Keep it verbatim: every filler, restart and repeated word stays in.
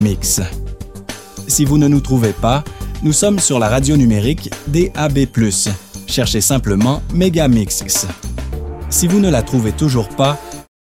Mix. Si vous ne nous trouvez pas, nous sommes sur la radio numérique D A B plus. Cherchez simplement Megamix. Si vous ne la trouvez toujours pas,